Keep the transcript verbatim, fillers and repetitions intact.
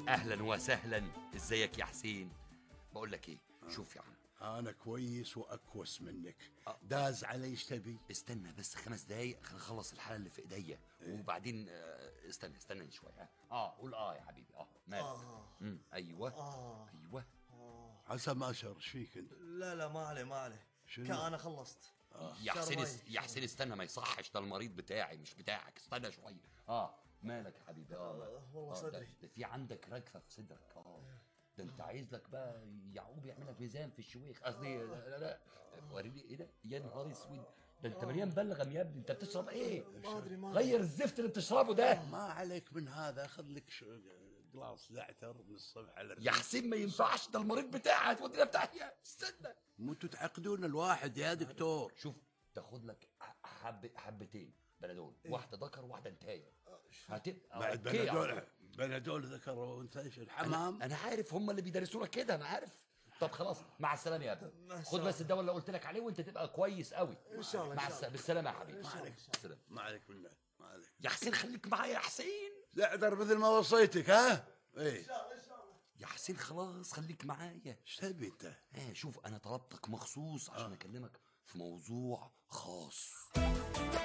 اهلا وسهلا. ازيك يا حسين؟ بقول لك ايه، شوف يا عم، انا كويس واكوس منك. داز علي ايش تبي؟ استنى بس خمس دقايق خلينا نخلص الحاله اللي في ايديا. إيه؟ وبعدين آه استنى استنى شويه. ها اه قول اه يا حبيبي. اه مالك؟ آه. امم ايوه آه. ايوه. آه. عسى ما شر ايش فيك انت؟ لا لا ما عليه ما عليه. شنو؟ كان انا خلصت. آه. يا حسين شرمي. اس... يا حسين استنى، ما يصحش، ده المريض بتاعي مش بتاعك. استنى شويه. اه مالك يا حبيبي؟ اه, آه والله آه صدري. ده, ده في عندك رجفه في صدرك. اه ده انت عايز لك بقى يعقوب يعمل لك ميزان في الشويخ. قصدي لا لا, لا. وريني ايه ده؟ يا نهار اسود، ده انت مليان بلغم يا ابني. انت بتشرب ايه؟ ما ادري ما غير الزفت اللي بتشربه ده. ما عليك من هذا، خذ لك جلاس زعتر من الصبح على يا حسين ما ينفعش، ده المريض بتاعي هتودينا بتاعي. استنى، مو انتوا تعقدون الواحد يا دكتور. شوف تاخد لك حب حبتين بنادول، واحده ذكر وواحده انتايه. هتبقى بعد أوكي. بنادول بنادول ذكر وانثى ايش الحمام؟ انا, أنا عارف هم اللي بيدرسوا لك كده، انا عارف. طب خلاص مع السلامه يا ابني. مع خد بس السلامة. الدواء اللي قلت لك عليه وانت تبقى كويس قوي. ان شاء الله. مع إن شاء الس... الله. بالسلامه يا حبيبي. إن شاء الله. بالسلامه. ما عليك بالله، ما عليك. يا حسين خليك معايا يا حسين. زعتر مثل ما وصيتك. ها ايه ان شاء الله. ان شاء الله. يا حسين خلاص خليك معايا. ايش تبي انت؟ اه شوف، انا طلبتك مخصوص عشان اكلمك في موضوع خاص.